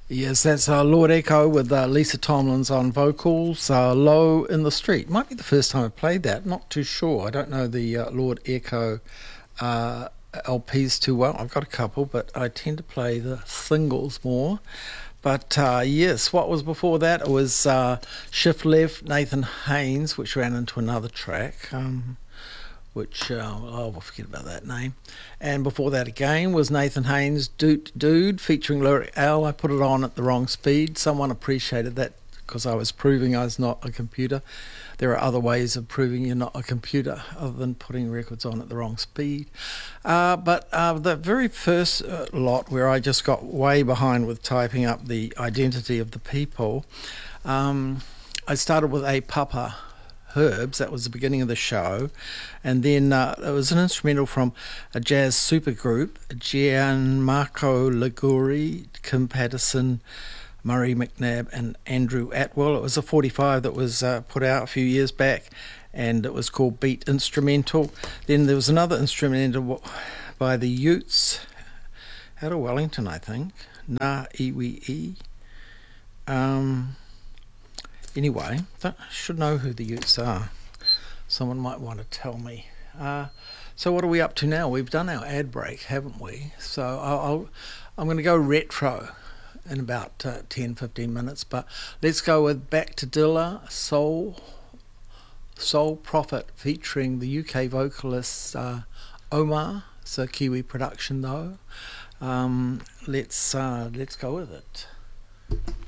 Yes, that's Lord Echo with Lisa Tomlins on vocals. Low in the Street. Might be the first time I played that. Not too sure. I don't know the Lord Echo uh, LPs too well. I've got a couple, but I tend to play the singles more. But yes, what was before that? It was Shift Left, Nathan Haynes, which ran into another track. Which we'll forget about that name. And before that again was Nathan Haynes' Doot Dude featuring Lyric L. I put it on at the wrong speed. Someone appreciated that because I was proving I was not a computer. There are other ways of proving you're not a computer other than putting records on at the wrong speed. But the very first lot where I just got way behind with typing up the identity of the people, I started with A Papa Herbs. That was the beginning of the show, and then it was an instrumental from a jazz supergroup, Gianmarco Liguri, Kim Patterson, Murray McNabb and Andrew Atwell. It was a 45 that was put out a few years back, and it was called Beat Instrumental. Then there was another instrumental by the Utes out of Wellington, I think, Na Iwi E. Anyway, I should know who the Utes are. Someone might want to tell me. So what are we up to now? We've done our ad break, haven't we? So I'm going to go retro in about 10-15 minutes, but let's go with Back to Dilla, Soul Prophet, featuring the UK vocalist Omar. It's a Kiwi production though. Let's go with it.